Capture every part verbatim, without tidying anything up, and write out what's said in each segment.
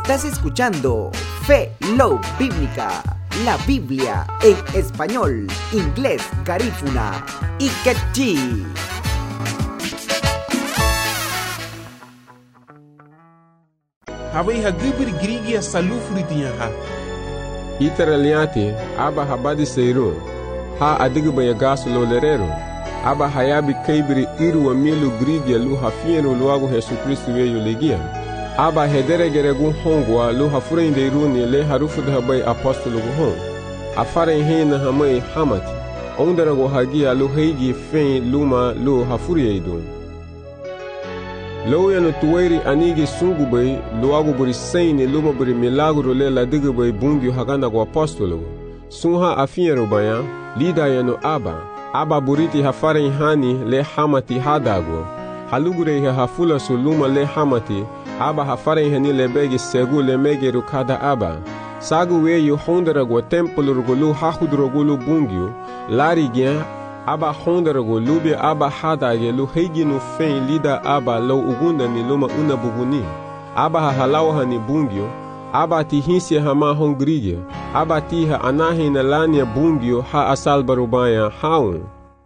Estás escuchando Fe Love Bíblica, la Biblia en español, inglés, garífuna y quechí. Havai hagibir grigia salufri ha. Itaraliati aba habadi seiro ha adigba ya gasu lolerero aba hayabi kaibiri iru wa milu grigia lu hafieno luago Yesu Kristu weyo legia aba hedere geregu hongwa lu hafurende iruni le harufu da habai apostolo go hon afara hina hamai hamati ondara go hagia lu heigi fen luma lu hafuri eidun lo ya no tuweri anigi sungu bai luago buri saini luma buri milagro le la diga bai bungi haganda go apostolo sunha afiero baya lida ya no aba aba buriti hafara hani le hamati hadago halugure ha hafula suluma le hamati aba hafara hani le begi segu le mege rukada aba sagu we yu hondara go templo rugulu hahudro gulu bungio lari gya aba hondara go lubi aba hadage lu heiginu fen lida aba lo ugunda ni luma una buguni aba halau hani bungio aba ti hinsi hama hongrigia aba ti ha anahi na lania bungio ha asal barubaya haun.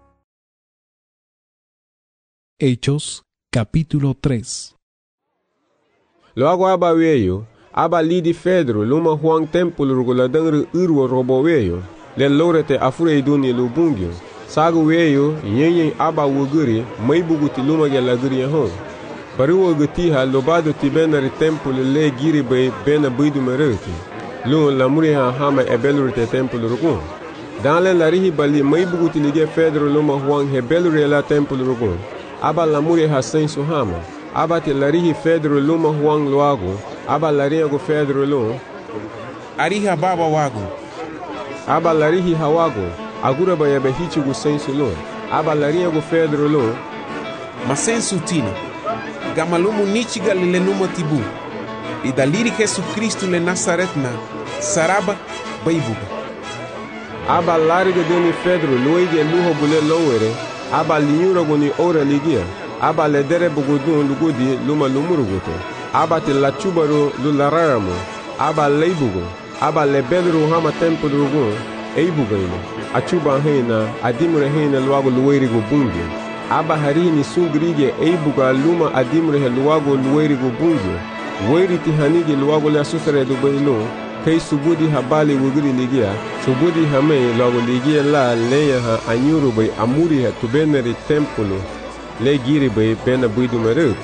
Hechos capítulo tres. Luego aba weyo aba lidi Pedro luma huang templo rugula dangru urwo robo weyo le lorete afure iduni lu bungio sagu weyo yenyen aba wuguri mai buguti luma gela guri hon paruwo gutiha lobado tibenari templo le giri bay bena bidu mereti lu la muriha hama ebelurite templo rugun dans le larihi bali mai buguti lige Pedro luma huang hebelure la templo rugun aba la muriha sen suhama aba te larihi Pedro luma huang luago aba lariha go Pedro lu Ariha baba wago aba larihi hawago agura ba yabe hichigu sensu lo aba lariha go Pedro lu masensu tina gamalumu nichiga lile numa tibu idaliri Yesu Kristu le Nazaretna saraba baibuga aba lariga deni Pedro luige luho bule lowere aba linyura go ni ora ligia aba le dere bugudun lugudi luma lumurugoto aba te la chubaro lulararamo aba leibugo aba le bedru hama tempo rugun eibugaino achuba hena adimure hena luago luweri go bungi aba harini sungrige eibuga luma adimure he luago luweri go bungi weri ti hanigi luago la susare do bailo kai subudi habali wugiri ligia subudi hame luago ligia la leya ha anyuru bay amuri ha tubeneri tempolo le giri bay bena buidu meretu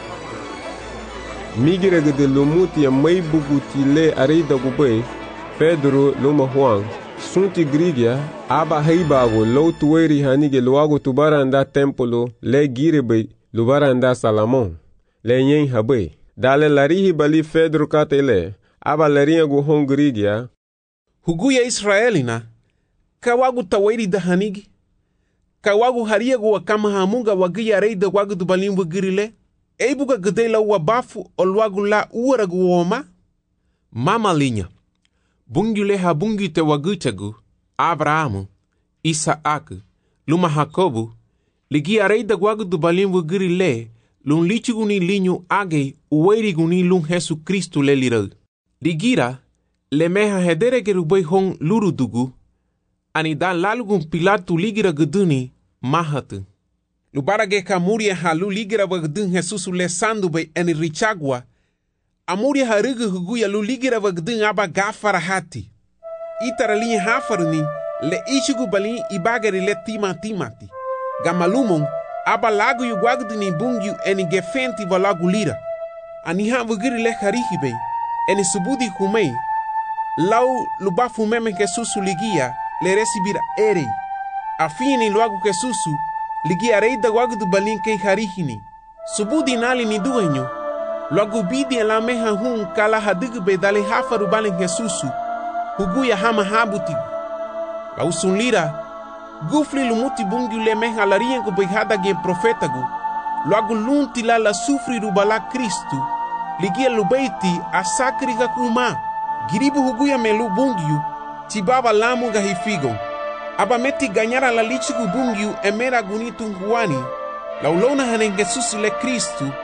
migire gede lumuti ya mai buguti le arida gubay Pedro luma huang sunti grigia aba heibago lo tuweri hanige luago tubaranda tempolo le giri bay lubaranda Salamon le nyen habay dale larihi bali Pedro katele aba laria go hongrigia huguya Israelina kawagu taweri da hanigi kawagu haria go kama hamunga wagia reida wagu dubalimbu girile eibuga gedela wa bafu olwagu la uara guoma mama linha bungile ha bungite wagutagu Abrahamu Isaac luma Jacobu ligi areida wagu dubalimbu girile lun lichiguni linyu age uweiriguni lun Yesu Kristu le lira ligira le meha hedere gerubay hong lurudugu ani da lalugun Pilatu ligira geduni mahatu lubarage kamuria halu ligira wagdun Jesus le sandu bay eni richagwa amuria harigu huguya lu ligira wagdun aba gafara hati itarali hafaruni le ichigu bali ibagari le tima timati gamalumon aba lagu yu wagduni bungyu eni gefenti valagu lira ani ha wagiri le harihi bay eni subudi humei lau lubafu meme Jesus ligia le recibir ere afini luagu Jesus ligi areida wagu du balinke harihini subudi nali ni duenyo luagu bidi la meha hun kala hadigu be dale hafaru balen Jesusu hugu ya hama habuti la usunlira gufli lumuti bungi le meha la riengo be hadage profetagu luagu lunti la la sufri rubala Kristu ligi lubeiti asakri kakuma giribu hugu ya melu bungiu tibaba lamu gahifigo aba meti ganyara la lichigu bungiu emera gunitu huani la ulona hanen Jesus le Kristu